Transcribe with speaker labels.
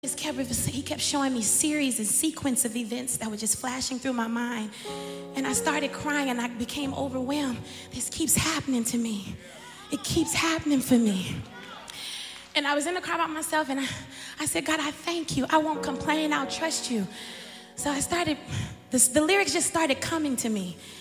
Speaker 1: He kept showing me series and sequence of events that were just flashing through my mind. And I started crying and I became overwhelmed. This keeps happening to me. It keeps happening for me. And I was in the car by myself and I said, God, I thank you. I won't complain. I'll trust you. So I started, the lyrics just started coming to me.